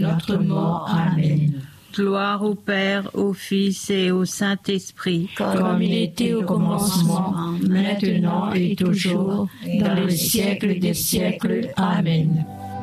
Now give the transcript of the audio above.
notre mort. Amen. Gloire au Père, au Fils et au Saint-Esprit, comme il était au commencement, maintenant et toujours, dans les siècles des siècles. Amen.